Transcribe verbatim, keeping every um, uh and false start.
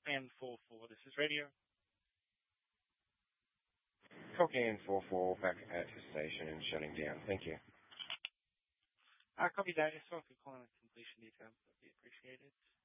and four four. This is radio. Cocaine four four back at the station and shutting down. Thank you. Uh, copy that. If you call in with completion details, that would be appreciated.